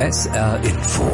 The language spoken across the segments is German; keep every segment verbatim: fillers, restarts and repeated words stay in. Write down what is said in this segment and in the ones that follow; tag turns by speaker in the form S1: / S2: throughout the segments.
S1: S R Info.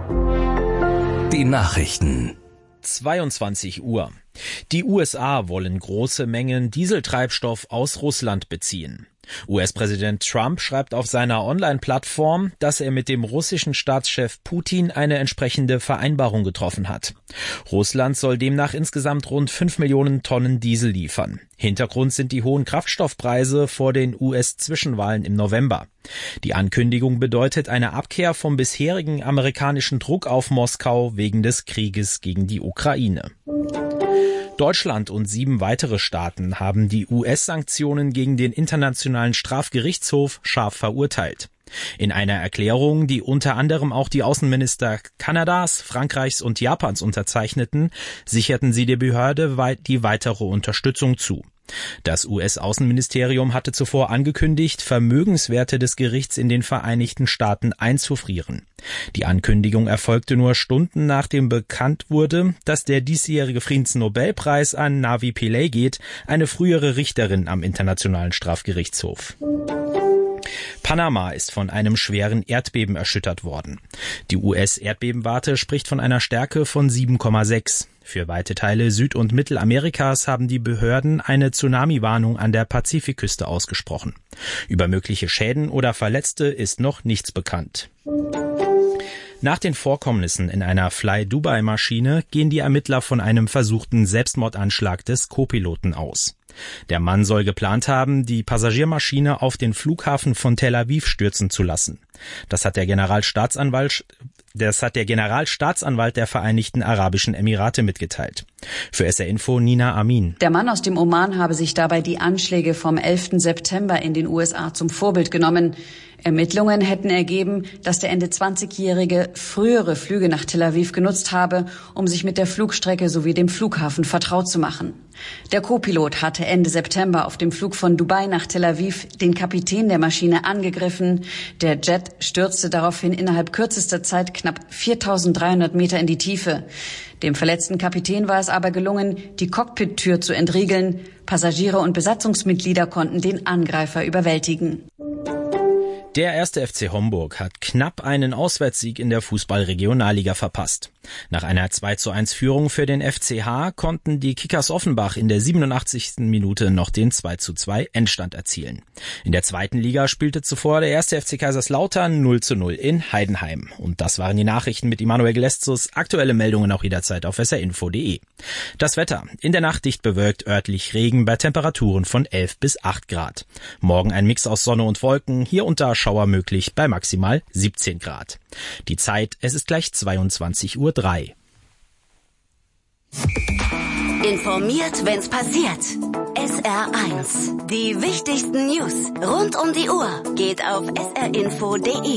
S1: Die Nachrichten.
S2: zweiundzwanzig Uhr. Die U S A wollen große Mengen Dieseltreibstoff aus Russland beziehen. U S-Präsident Trump schreibt auf seiner Online-Plattform, dass er mit dem russischen Staatschef Putin eine entsprechende Vereinbarung getroffen hat. Russland soll demnach insgesamt rund fünf Millionen Tonnen Diesel liefern. Hintergrund sind die hohen Kraftstoffpreise vor den U S-Zwischenwahlen im November. Die Ankündigung bedeutet eine Abkehr vom bisherigen amerikanischen Druck auf Moskau wegen des Krieges gegen die Ukraine. Deutschland und sieben weitere Staaten haben die U S-Sanktionen gegen den Internationalen Strafgerichtshof scharf verurteilt. In einer Erklärung, die unter anderem auch die Außenminister Kanadas, Frankreichs und Japans unterzeichneten, sicherten sie der Behörde die weitere Unterstützung zu. Das U S-Außenministerium hatte zuvor angekündigt, Vermögenswerte des Gerichts in den Vereinigten Staaten einzufrieren. Die Ankündigung erfolgte nur Stunden nachdem bekannt wurde, dass der diesjährige Friedensnobelpreis an Navi Pillay geht, eine frühere Richterin am Internationalen Strafgerichtshof. Panama ist von einem schweren Erdbeben erschüttert worden. Die U S-Erdbebenwarte spricht von einer Stärke von sieben Komma sechs. Für weite Teile Süd- und Mittelamerikas haben die Behörden eine Tsunami-Warnung an der Pazifikküste ausgesprochen. Über mögliche Schäden oder Verletzte ist noch nichts bekannt. Nach den Vorkommnissen in einer Fly-Dubai-Maschine gehen die Ermittler von einem versuchten Selbstmordanschlag des Co-Piloten aus. Der Mann soll geplant haben, die Passagiermaschine auf den Flughafen von Tel Aviv stürzen zu lassen. Das hat der Generalstaatsanwalt, das hat der Generalstaatsanwalt der Vereinigten Arabischen Emirate mitgeteilt. Für S R Info Nina Amin.
S3: Der Mann aus dem Oman habe sich dabei die Anschläge vom elften September in den U S A zum Vorbild genommen. Ermittlungen hätten ergeben, dass der Ende zwanzigjährige frühere Flüge nach Tel Aviv genutzt habe, um sich mit der Flugstrecke sowie dem Flughafen vertraut zu machen. Der Co-Pilot hatte Ende September auf dem Flug von Dubai nach Tel Aviv den Kapitän der Maschine angegriffen. Der Jet stürzte daraufhin innerhalb kürzester Zeit knapp viertausenddreihundert Meter in die Tiefe. Dem verletzten Kapitän war es aber gelungen, die Cockpit-Tür zu entriegeln. Passagiere und Besatzungsmitglieder konnten den Angreifer überwältigen.
S2: Der erste F C Homburg hat knapp einen Auswärtssieg in der Fußball-Regionalliga verpasst. Nach einer zwei zu eins Führung für den F C H konnten die Kickers Offenbach in der siebenundachtzigsten Minute noch den zwei zu zwei Endstand erzielen. In der zweiten Liga spielte zuvor der erste F C Kaiserslautern null zu null in Heidenheim. Und das waren die Nachrichten mit Immanuel Gleszus. Aktuelle Meldungen auch jederzeit auf s r info punkt de. Das Wetter. In der Nacht dicht bewölkt, örtlich Regen bei Temperaturen von elf bis acht Grad. Morgen ein Mix aus Sonne und Wolken, hier unter Schauer möglich bei maximal siebzehn Grad. Die Zeit, es ist gleich zweiundzwanzig Uhr drei.
S4: Informiert, wenn's passiert. S R eins. Die wichtigsten News rund um die Uhr geht auf s r info punkt de.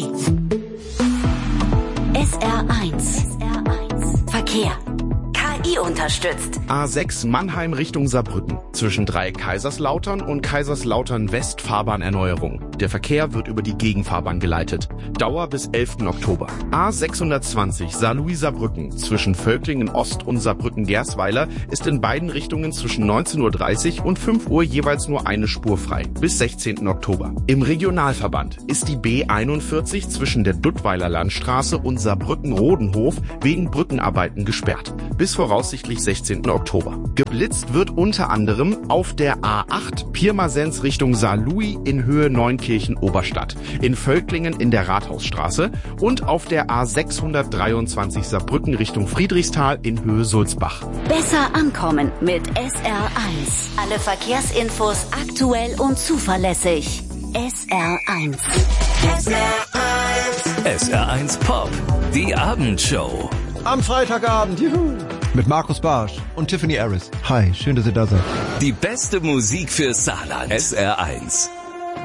S4: S R eins. Verkehr. K I unterstützt.
S5: A sechs Mannheim Richtung Saarbrücken. Zwischen drei Kaiserslautern und Kaiserslautern West Fahrbahnerneuerung. Der Verkehr wird über die Gegenfahrbahn geleitet. Dauer bis elften Oktober. A sechshundertzwanzig Saarlouis-Saarbrücken. Zwischen Völklingen Ost und Saarbrücken-Gersweiler ist in beiden Richtungen zwischen neunzehn Uhr dreißig und fünf Uhr jeweils nur eine Spur frei. Bis sechzehnten Oktober. Im Regionalverband ist die B einundvierzig zwischen der Duttweiler Landstraße und Saarbrücken-Rodenhof wegen Brückenarbeiten gesperrt. Bis voraussichtlich sechzehnten Oktober. Geblitzt wird unter anderem auf der A acht Pirmasens Richtung Saarlouis in Höhe Neunkirchen-Oberstadt, in Völklingen in der Rathausstraße und auf der A sechshundertdreiundzwanzig Saarbrücken Richtung Friedrichsthal in Höhe Sulzbach.
S4: Besser ankommen mit S R eins. Alle Verkehrsinfos aktuell und zuverlässig. S R eins.
S1: S R eins. S R eins Pop. Die Abendshow.
S6: Am Freitagabend, juhu, mit Markus Barsch und Tiffany Harris. Hi, schön, dass ihr da seid.
S1: Die beste Musik für Saarland. S R eins.